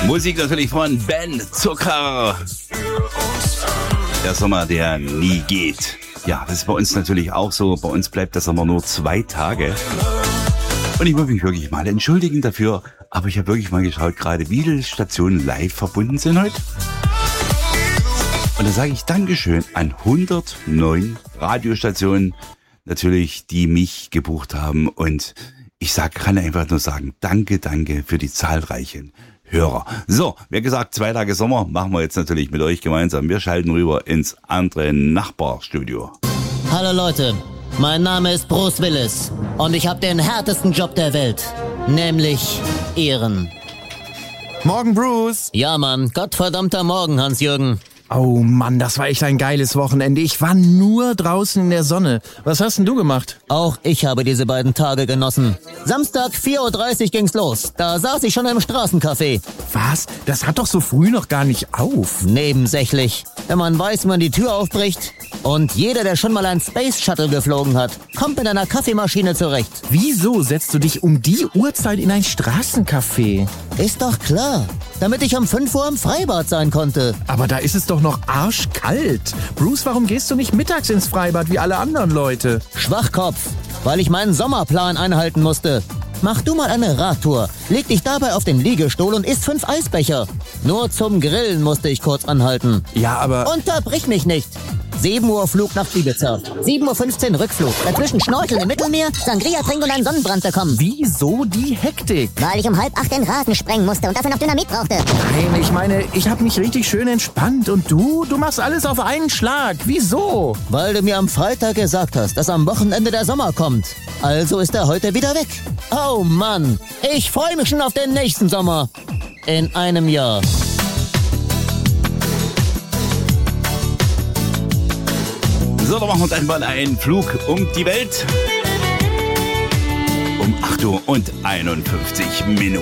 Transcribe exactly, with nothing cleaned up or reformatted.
Musik natürlich von Ben Zucker. Der Sommer, der nie geht. Ja, das ist bei uns natürlich auch so. Bei uns bleibt der Sommer nur zwei Tage. Und ich muss mich wirklich mal entschuldigen dafür. Aber ich habe wirklich mal geschaut, gerade wie viele Stationen live verbunden sind heute. Und da sage ich Dankeschön an hundertneun Radiostationen, natürlich, die mich gebucht haben. Und ich sag, kann einfach nur sagen, danke, danke für die zahlreichen Hörer. So, wie gesagt, zwei Tage Sommer machen wir jetzt natürlich mit euch gemeinsam. Wir schalten rüber ins andere Nachbarstudio. Hallo Leute, mein Name ist Bruce Willis und ich habe den härtesten Job der Welt, nämlich Ehren. Morgen, Bruce. Ja, Mann, gottverdammter Morgen, Hans-Jürgen. Oh Mann, das war echt ein geiles Wochenende. Ich war nur draußen in der Sonne. Was hast denn du gemacht? Auch ich habe diese beiden Tage genossen. Samstag vier Uhr dreißig ging's los. Da saß ich schon im Straßencafé. Was? Das hat doch so früh noch gar nicht auf. Nebensächlich. Wenn man weiß, wie man die Tür aufbricht. Und jeder, der schon mal ein Space Shuttle geflogen hat, kommt mit einer Kaffeemaschine zurecht. Wieso setzt du dich um die Uhrzeit in ein Straßencafé? Ist doch klar. Damit ich um fünf Uhr im Freibad sein konnte. Aber da ist es doch noch arschkalt. Bruce, warum gehst du nicht mittags ins Freibad wie alle anderen Leute? Schwachkopf, weil ich meinen Sommerplan einhalten musste. Mach du mal eine Radtour, leg dich dabei auf den Liegestuhl und isst fünf Eisbecher. Nur zum Grillen musste ich kurz anhalten. Ja, aber... Unterbrich mich nicht. sieben Uhr Flug nach Ibiza. sieben Uhr fünfzehn Rückflug. Dazwischen Schnorcheln im Mittelmeer, Sangria trinken und einen Sonnenbrand bekommen. Wieso die Hektik? Weil ich um halb acht den Rasen sprengen musste und dafür noch Dynamit brauchte. Nein, ich meine, ich habe mich richtig schön entspannt. Und du? Du machst alles auf einen Schlag. Wieso? Weil du mir am Freitag gesagt hast, dass am Wochenende der Sommer kommt. Also ist er heute wieder weg. Oh Mann, ich freue mich schon auf den nächsten Sommer. In einem Jahr. So, dann machen wir uns einmal einen Flug um die Welt. Um acht Uhr und einundfünfzig Minuten.